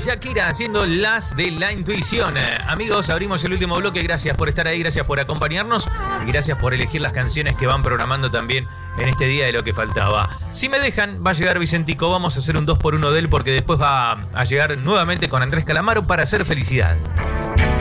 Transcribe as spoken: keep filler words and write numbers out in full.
Shakira haciendo las de la intuición. Eh, amigos, abrimos el último bloque. Gracias por estar ahí, gracias por acompañarnos y gracias por elegir las canciones que van programando también en este día de lo que faltaba. Si me dejan, va a llegar Vicentico. Vamos a hacer un dos por uno de él porque después va a llegar nuevamente con Andrés Calamaro para hacer felicidad.